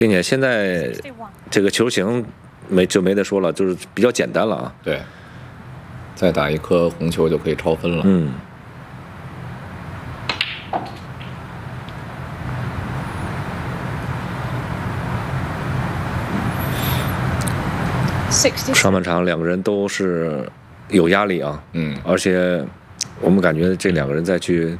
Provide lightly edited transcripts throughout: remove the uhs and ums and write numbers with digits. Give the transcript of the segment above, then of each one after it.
并且现在这个球型没得说了，就是比较简单了啊。 对，再打一颗红球就可以超分了。 嗯。上半场两个人都是有压力啊，而且我们感觉这两个人再去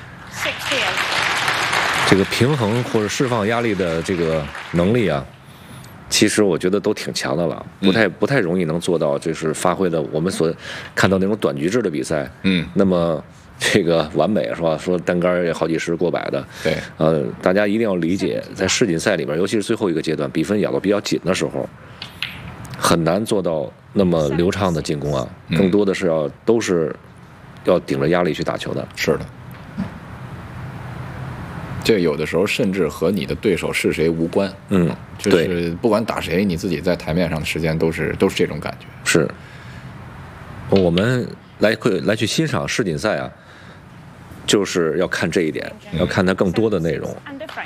这个平衡或者释放压力的这个能力啊，其实我觉得都挺强的了，不太容易能做到，就是发挥的我们所看到那种短局制的比赛，那么这个完美是吧？说单杆也好几十过百的， 对， 大家一定要理解，在世锦赛里边，尤其是最后一个阶段，比分咬得比较紧的时候。很难做到那么流畅的进攻啊，更多的是都是要顶着压力去打球的。 是的，这有的时候甚至和你的对手是谁无关。就是不管打谁，你自己在台面上的时间都是这种感觉。 是，我们来去欣赏世锦赛啊，就是要看这一点，要看它更多的内容。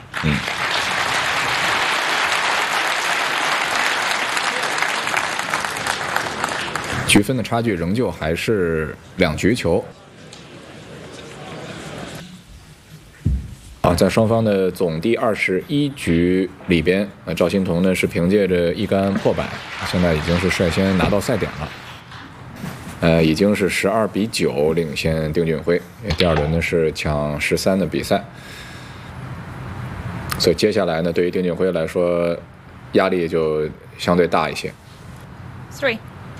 局分的差距仍旧还是2局球。在双方的总第21局里边，赵心童呢是凭借着一杆破百，现在已经是率先拿到赛点了。已经是12-9领先丁俊晖。第2轮呢是抢13的比赛，所以接下来呢，对于丁俊晖来说，压力就相对大一些。 3。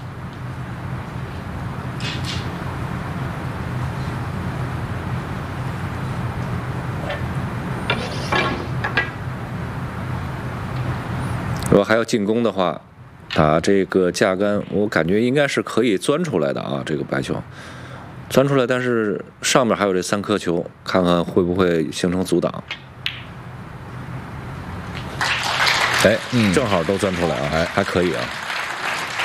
如果还要进攻的话，打这个架杆，我感觉应该是可以钻出来的啊。这个白球钻出来，但是上面还有这3颗球，看看会不会形成阻挡。正好都钻出来啊，还可以啊。